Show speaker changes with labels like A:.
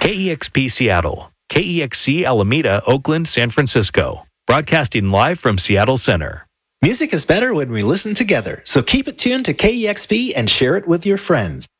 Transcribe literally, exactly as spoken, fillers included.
A: K E X P Seattle, K E X C Alameda, Oakland, San Francisco. Broadcasting live from Seattle Center.
B: Music is better when we listen together, so keep it tuned to K E X P and share it with your friends.